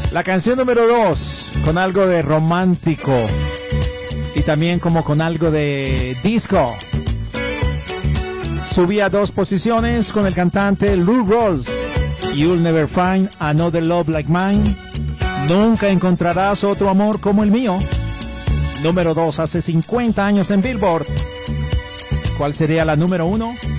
La canción número 2, con algo de romántico y también como con algo de disco. Subía 2 posiciones con el cantante Lou Rawls. You'll never find another love like mine. Nunca encontrarás otro amor como el mío. Número 2, hace 50 años en Billboard. ¿Cuál sería la número 1?